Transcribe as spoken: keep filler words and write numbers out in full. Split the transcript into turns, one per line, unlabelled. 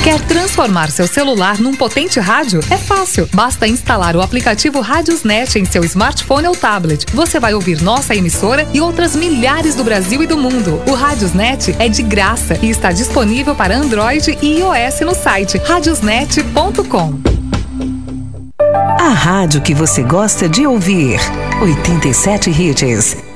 Quer transformar seu celular num potente rádio? É fácil. Basta instalar o aplicativo Radiosnet em seu smartphone ou tablet. Você vai ouvir nossa emissora e outras milhares do Brasil e do mundo. O Radiosnet é de graça e está disponível para Android e iOS no site radiosnet ponto com.
A rádio que você gosta de ouvir. oitenta e sete Hits.